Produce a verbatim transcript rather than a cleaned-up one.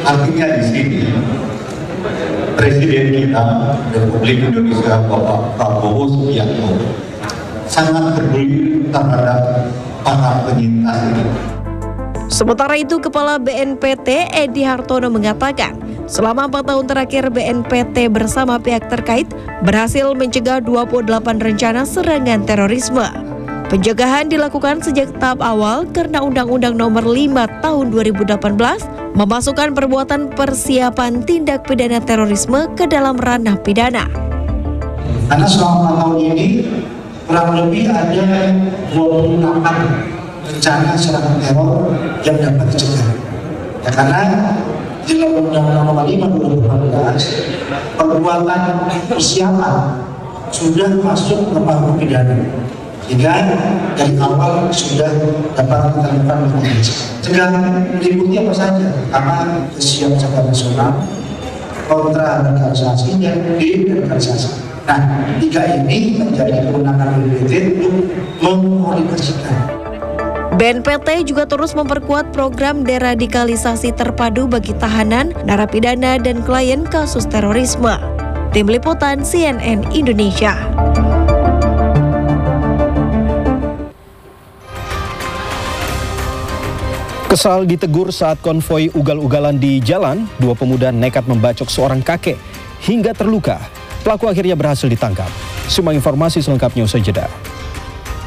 Artinya di sini Presiden kita Republik Indonesia Bapak Prabowo Subianto sangat peduli terhadap para penyintas ini. Sementara itu, Kepala B N P T Edi Hartono mengatakan, selama empat tahun terakhir B N P T bersama pihak terkait berhasil mencegah dua puluh delapan rencana serangan terorisme. Pencegahan dilakukan sejak tahap awal karena Undang-Undang Nomor lima Tahun dua ribu delapan belas memasukkan perbuatan persiapan tindak pidana terorisme ke dalam ranah pidana. Karena selama empat tahun ini kurang lebih ada dua puluh delapan rencana serangan teror yang dapat dicegah. Ya, karena di dalam Undang-Undang Nomor lima Tahun dua ribu delapan belas perbuatan persiapan sudah masuk ke bawah pidana, sehingga dari awal sudah dapat kita lakukan mitigasi. Sedang meliputi apa saja? Pertama, kesiapsiagaan nasional, kontraradikalisasi, dan deradikalisasi. Nah, tiga ini menjadi kewenangan B N P T untuk mengkoordinasikan. B N P T juga terus memperkuat program deradikalisasi terpadu bagi tahanan, narapidana, dan klien kasus terorisme. Tim Liputan C N N Indonesia. Kesal ditegur saat konvoi ugal-ugalan di jalan, dua pemuda nekat membacok seorang kakek hingga terluka. Pelaku akhirnya berhasil ditangkap. Simak informasi selengkapnya usai jeda.